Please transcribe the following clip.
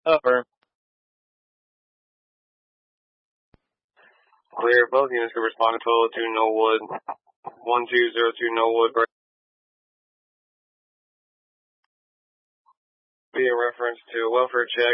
Over. Clear. Both units can respond to 1202 Knollwood. 1202 Knollwood. Be in reference to a welfare check.